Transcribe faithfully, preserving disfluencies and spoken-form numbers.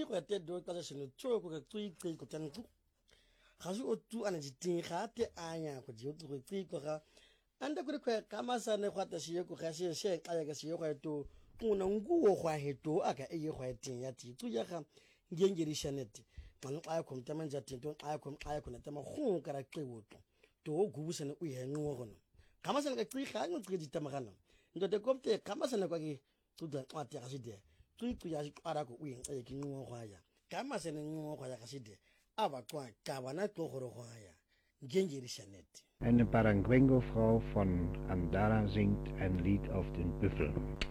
tui go te do ka se no tso go tui tui go tan ku ga se o tu ana ji ting ga te anya go ji o go tui go ga anda go re ka ma sa ne go ta se go ga se se ka ya ga se go to kuna ngu go gwa he to aka e go e ting ya ti tu ya ga ngengeri shaneti man xa ko mtama njati to xa ko xa ko na tama go ka ra qiwo to to go busana u ye ngo gono kama sana ka qi ga ngo qi ditama gana ndo de komte kama sana kwa ki tu da xa ti ga side tu tu ya ara ko u ye nxe ki ngo gwa ya kama sana ngo gwa ya ga side aba kwa ka bana to go ro gwa ya ngengeri shaneti. Eine Parangwengo-Frau von Andara singt ein Lied auf den Büffel.